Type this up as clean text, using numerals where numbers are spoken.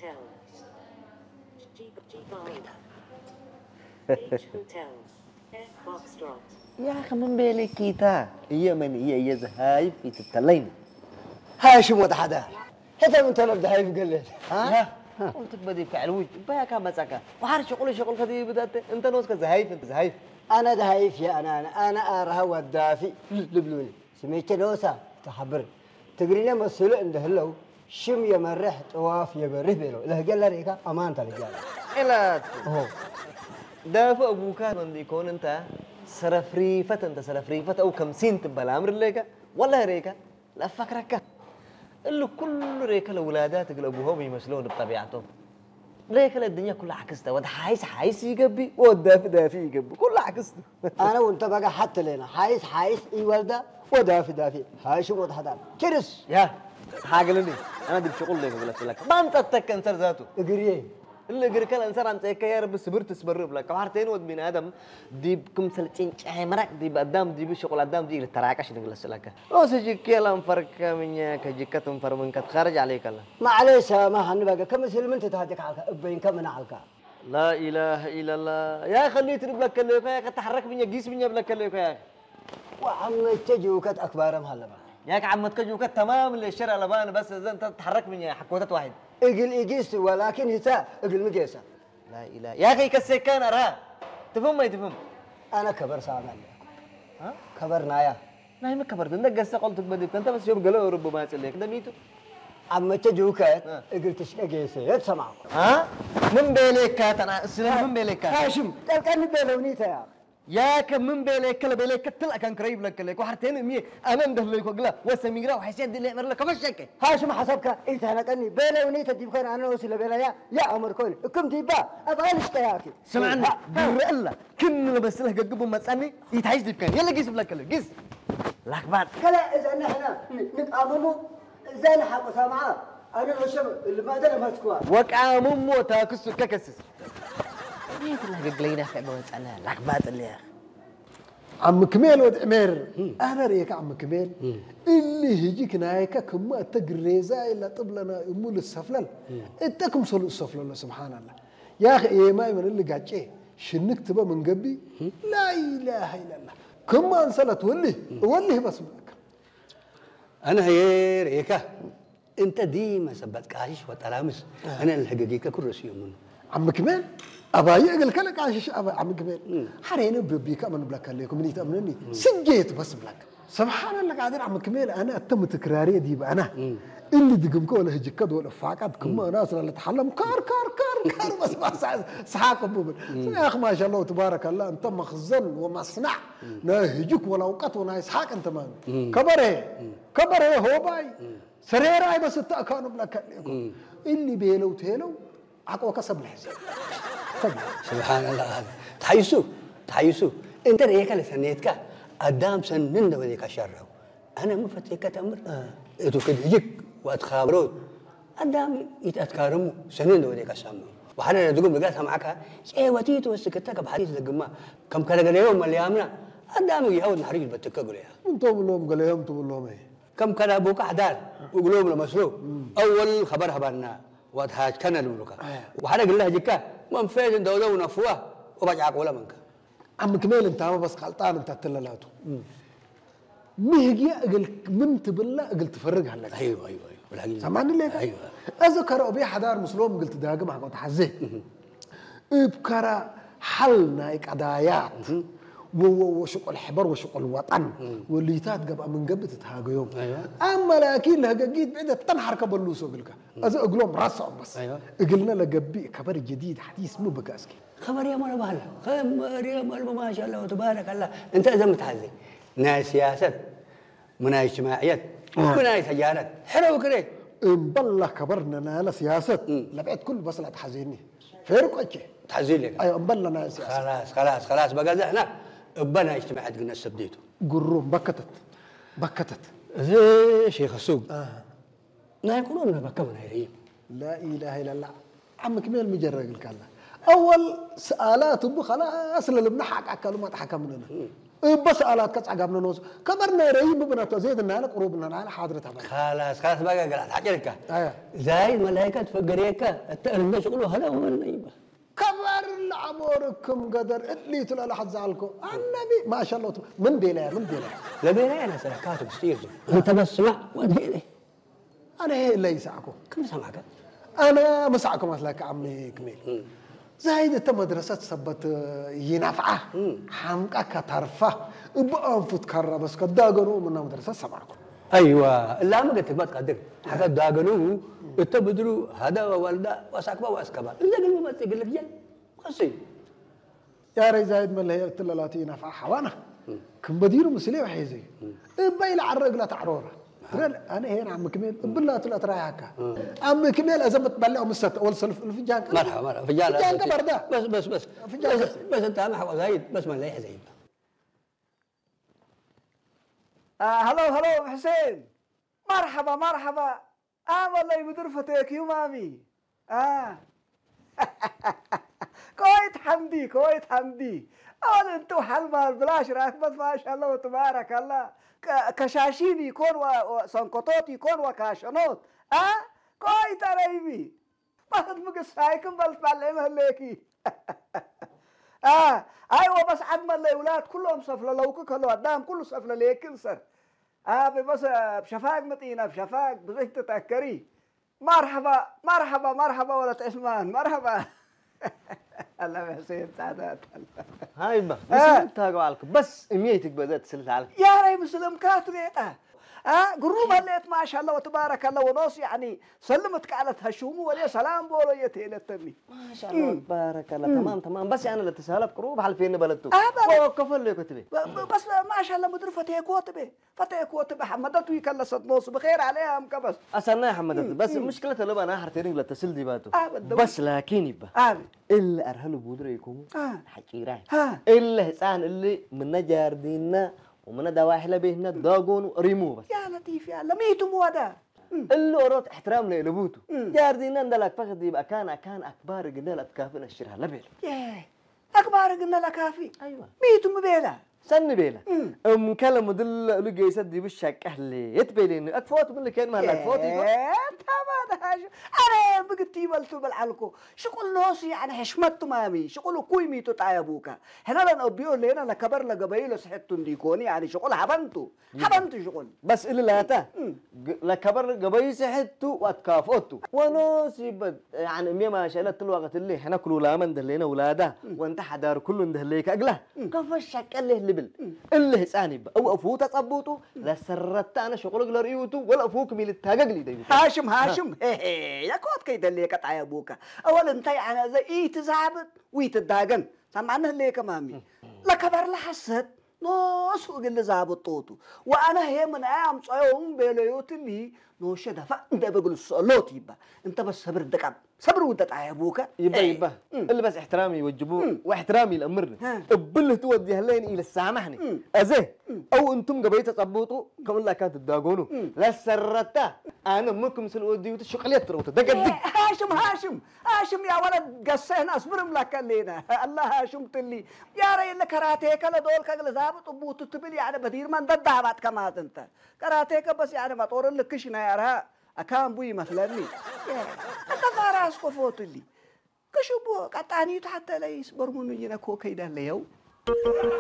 Hotel. H Hotel. F Foxtrot. يا أخي من بالك كيتا هي من هي زهايب في تتلين هاشم وضحدا هذا من طلب دهايف قال لي ها قلت بدي فعلوي بيا كان مسكا وحار شغل كذي بدأت أنت نوسك زهايب أنت زهايب انا دهايف يا انا ارها ودافي لبلوني سميت نوسا تحبر تقرينا مسؤول عنده هلو شم يمرح طواف يبره بيلو له قال ريكا امان تلقى إلا دافع أبوك من يكون أنت سرفريفة أو كمسين تبى الأمر ليك ولا ريكا لا فكرك اللي كل ريكا الأولادات اللي أبوهم يمثلون بطبيعتهم ريكا الدنيا كلها عكسته وده حايس يقبي والدافي يقبي كلها عكسته انا وانت بقى حتى لنا حايس اي ولده ودافي هاشم وضحدا كرس يا حاجة لني أنا دي بشغل لي بقول لك ما أنت تكنسر ذاته اقريه اللي غير كلا انسان انت يا رب صبرت صبر لك كوارتين ود من ادم دي بكم سلتين مرق دي بقدام دي بشغل قدام دي التراكش نقول لك لو سجي كلام فرق من كجكتم فر من خارج عليك الله معليش ما هن بقى كم سلم انت تهديك على ابين كم من على لا اله الا الله يا خليت لك يا تحرك من جيس من لك يا وعم تجوكت اكبارهم هلا ياك عمتك جوكت تمام للشارع لبان بس اذا انت تتحرك من حكوتات واحد اقل اجيس ولكن هتا اقل مقيسه لا اله يا اخي كسكان ارها تفهم ما يتفهم انا كبر سامع ها كبر نايا لا ما كبرت انت قصه قلت بدي انت بس يوم قالوا ربما يصليك ده ميتو عم تجوكت اقل تشقيسه تسمع ها من بيلك انا اسلم من بيلك هاشم كان بيلونيتا يا يا كم من بيلك كلا بيلك تطلع كان قريب لك لك وحرتين مية امام ده لك وقلا وسميرا وحسين دي اللي امر لك مش شك هاشم حسبك انت انا كاني بيلونيتا دي كان انا وصل بيلا يا عمر كل كم ديبا ابغى اشتياكي سمعني دور الله كم بس له قبل ما تسالني يتعيش دي كان يلا قيس لك قيس لك بعد كلا اذا نحن نقاممو زي نحق سامعه انا وشم اللي ما ادري مسكوا وقع مو تاكس ككسس مين اللي قبلينا في ابو تسالها لك بعد اللي يا عم كميل ود عمير انا ريك عم كميل اللي هيجيك نايكا كما تقريزا الا طبلنا يمول السفلل اتكم صلوا السفلل سبحان الله يا اخي ايه ما من اللي قاعد شنك تبى من قبي لا اله الا الله كما انسلت ولي بس منك انا هي ريكا انت ديما سبت كاش وتلامس انا الحقيقه كل شيء من عم كميل أباي أقول لك عايش أبا عم كميل حرينا بيك أمن بلاك عليكم من يتأمنني سجيت بس بلاك سبحان الله قاعدين عم كميل أنا أتم تكرارية دي بقى أنا اللي دقمكم ولا هجكد ولا فاقد كم ناس اللي تحلم كار بس ما سحاق بوبل يا أخ ما شاء الله تبارك الله أنت مخزن ومصنع ناهجك ولا وقت ونا يسحاق أنت مان كبره هو باي سرير بس تأكانوا بلاك عليكم اللي بيلو تيلو عقوك كسب الحساب سبحان الله هذا تحيسو انت ريكا لسنيتك قدام سنن وديك شره انا مفتيك تمر اتو كده يجيك واتخابروا قدام يتذكروا سنن وديك سامو وحنا ندقم لقاها معك ايه وتيتو سكتك بحديث دقما كم كلا اليوم اللي امنا قدام يهود نحرج بتكقوا ليها انتم لهم قال لهم تقول لهم ايه كم كلا ابوك احدار وقلوب لمسلو اول خبر خبرنا واتهاج كان لولك وحنا قلنا جيكا من فين دودو ونفوه وبجعك ولا منك عم كميل انت بس غلطان انت تللاته مهجي اقل منت بالله قلت تفرقها لك ايوه والحقيقه سمعني ليك ايوه اذكر ابي حدار مسلوم قلت داقم معك وتحزيه ابكر حلنا قضايات وشق الحبر وشق الوطن واللي تاتقب من قبل تتهاجيهم اما لكن لها جديد بعد تنحر كبلوسو قلك از اقلهم راسهم بس قلنا لقبي خبر جديد حديث مو بكاسكي خبر يا مال بحال خبر يا مال ما شاء الله تبارك الله انت اذا متحزي ناس سياسه من اجتماعيات من تجارات حلو كده بالله كبرنا انا سياسه لبعت كل بس لا تحزيني فيرك تحزين لك ايوه بالله انا سياسه خلاص بقى زهنا بنا اجتماعات قلنا سبديته قروم بكتت زي شيخ السوق لا يقولون لنا بكمنا هي لا اله الا الله عم كميل مجرد الكلام اول سؤالات ابو خلاص اللي بنحق كلمات حكمنا بس آلات كتعقبنا نوز كبرنا ريم ببنات زيدنا على قروبنا على حاضرتها بقى خلاص بقى قلت حجرك أيوة. زايد ملايكة فقريك الناس يقولوا هلا هو النيبة كبر العمركم قدر اللي تلا لحد زعلكم النبي ما شاء الله من بيلا لبينا أنا سلكاته كثير أنت بس سمع وادعي لي أنا هي اللي يسعكم كم سمعك؟ أنا مسعكم مثلك عمي كميل زايد أنت مدرسة سبت ينفعه حمقك ترفه بأنفت كرة بس كداغنوا من مدرسة سمعكم أيوة لا ما قلت ما تقدر حتى داغنوه اتبدلوا هذا وولدا وسكبا واسكبا إذا قالوا ما تقول لك جل قصي يا ري زايد من اللي هي التلالاتي ينفع حوانا كم بديروا مسلي وحيزي بايل عرق لا تعرورة أنا هنا عم كميل بالله تلا تراي هكا عم كميل أزمت بلعوا مسات أول صنف الفنجان مرحبا فنجان كبر ده بس بس أنت أهم حاجة زايد بس ما لا زايد هلو حسين مرحبا والله يمدر فتيك يا مامي كويت حمدي أول أنتو حل مال بلاش راكبت ما شاء الله وتبارك الله كشاشين يكون وسنكوتوت يكون وكاشنوت كويت ريبي ما تمك سايكم بلعم هليكي ايوه بس عدم الاولاد كلهم صفله لو كله قدام كله صفله ليكن سر بس بشفاق متينا بشفاق بزيت تتذكري مرحبا ولا عثمان مرحبا الله حسين سعادات هاي ما مسلم تاقوا عليك بس ميتك بدأت تسلت عليك يا ري مسلم كاتريتا قروب هليت ما شاء الله وتبارك الله ونوص يعني سلمتك على هشومو ولي سلام بولو يتيلتني ما شاء الله تبارك الله تمام بس يعني اللي تسهلك قروب حل فين بلدتو وقف اللي كتبي بس ما شاء الله مدر فتيه كوتبه حمدتو يكلا صدنوس بخير عليها ام كبس أصلا يا حمد بس مشكلة اللي بقى أنا حرتين لا تسل دي باتو بس لكن يبقى اللي أرهلوا بودرة يكونوا حكيرة اللي هسان اللي من جاردينا ومن دواحل بيهنا داغون ريمو بس يا لطيف يا لميتو مودا اللي أورات احترام لبوتو جاردينا عندك فقط يبقى كان أكبر جنال أتكافنا الشرها لبيل ياه أكبر جنال أكافي أيوة ميتو مبيلا سن بيلا كلام دل لقي يسدي بالشك أهلي يتبيلين أكفوت من اللي كان ما أكفوت تمام أنا بقتي بلتو بالعلكو شغل نوسي يعني حشمت مامي شغل كوي ميتو تعيبوكا هنا لنا أبيو لنا لكبر لقبيل صحتون ديكوني يعني شغل حبنتو شغل بس اللي لا تا لكبر قبيل صحتو وأتكافوتو ونوسي بد يعني مية ما شالت الوقت اللي إحنا كلو لامن دلنا ولاده وأنت حدار كله دهليك أقله كيف الشك اللي اللي هساني أو أفوت أصبوتو لا سرت أنا شغلك لريوتو ولا أفوك ميل التاجلي ده هاشم يا كوت كيد اللي قطع أبوك أول أنت يعني زي تزعبط ويتداجن سمعنا اللي كمامي لا كبر لحسد نص وقل زعبط طوتو وأنا هي من أيام صيوم بليوت اللي نوش دفع أنت بقول الصلوت يبا أنت بس صبر دكاب صبر ودت أبوك يبا اللي بس احترامي يوجبوه واحترامي لأمرنا قبله تودي هلين إلى السامحني أزه أو أنتم قبيت تصبوتوا كم الله كانت تداقونوا لا سرتا أنا ممكن سلودي وتشقليت تروت دقدق هاشم يا ولد قصينا أصبر ملك لينا الله هاشم تلي يا ري اللي كراتيك لا دول كجل زابط وبوتو تبلي يعني بدير من ضد دعوات كما أنت كراتيك بس يعني ما طور لك كشنا يا رها أكان بوي مثلني أنت فارس كفوت لي كشبو قطعني حتى لا يصبر منو ينكو كيدا اليوم